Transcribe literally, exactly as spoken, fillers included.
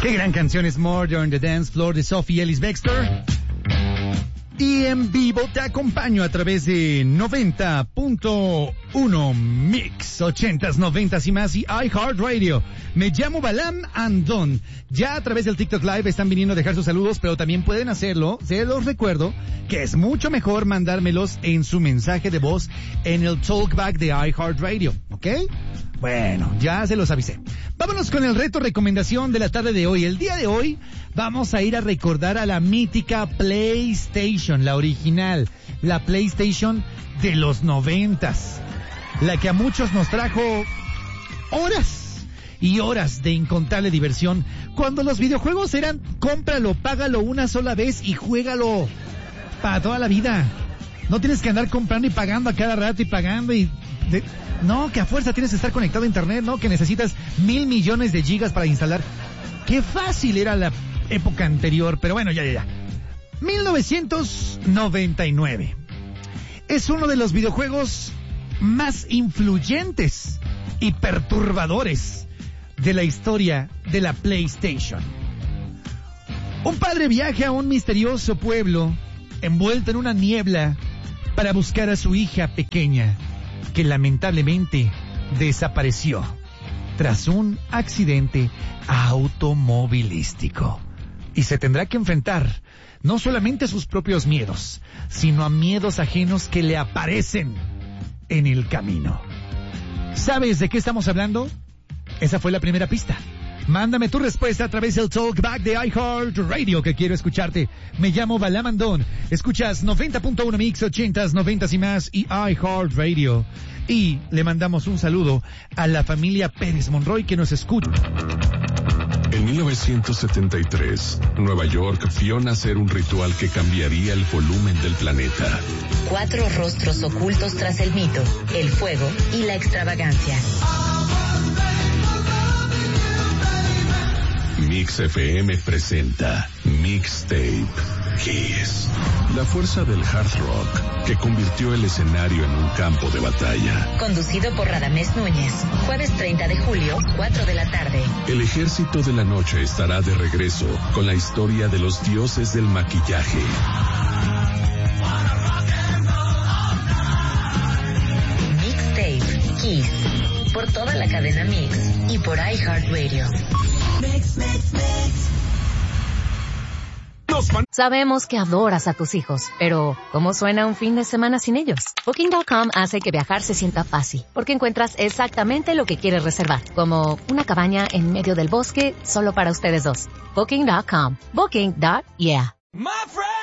Qué gran canción es Murder on the Dance Floor de Sophie Ellis Bextor. Y en vivo te acompaño a través de noventa punto uno Mix, ochentas, noventas y más y iHeartRadio. Me llamo Balam Andón. Ya a través del TikTok Live están viniendo a dejar sus saludos, pero también pueden hacerlo. Se los recuerdo que es mucho mejor mandármelos en su mensaje de voz en el Talkback de iHeartRadio, ¿ok? Bueno, ya se los avisé. Vámonos con el reto recomendación de la tarde de hoy. El día de hoy vamos a ir a recordar a la mítica PlayStation, la original, la PlayStation de los noventas, la que a muchos nos trajo horas y horas de incontable diversión, cuando los videojuegos eran cómpralo, págalo una sola vez y juégalo para toda la vida. No tienes que andar comprando y pagando a cada rato y pagando y... De... No, que a fuerza tienes que estar conectado a internet, ¿no? Que necesitas mil millones de gigas para instalar. Qué fácil era la época anterior, pero bueno, ya, ya, ya. mil novecientos noventa y nueve. Es uno de los videojuegos más influyentes y perturbadores de la historia de la PlayStation. Un padre viaja a un misterioso pueblo envuelto en una niebla para buscar a su hija pequeña, que lamentablemente desapareció tras un accidente automovilístico. Y se tendrá que enfrentar no solamente a sus propios miedos, sino a miedos ajenos que le aparecen en el camino. ¿Sabes de qué estamos hablando? Esa fue la primera pista. Mándame tu respuesta a través del Talkback de iHeartRadio, que quiero escucharte. Me llamo Balam Andón. Escuchas noventa punto uno Mix, ochentas, noventas y más y iHeartRadio. Y le mandamos un saludo a la familia Pérez Monroy que nos escucha. En mil novecientos setenta y tres, Nueva York vio nacer un ritual que cambiaría el volumen del planeta. Cuatro rostros ocultos tras el mito, el fuego y la extravagancia. Mix F M presenta Mixtape Kiss. La fuerza del hard rock que convirtió el escenario en un campo de batalla. Conducido por Radamés Núñez. Jueves treinta de julio, cuatro de la tarde. El ejército de la noche estará de regreso con la historia de los dioses del maquillaje. Mixtape Kiss. Por toda la cadena Mix y por iHeartRadio. Mix, mix, mix. Sabemos que adoras a tus hijos, pero ¿cómo suena un fin de semana sin ellos? Booking punto com hace que viajar se sienta fácil, porque encuentras exactamente lo que quieres reservar, como una cabaña en medio del bosque solo para ustedes dos. Booking punto com. Booking. Yeah.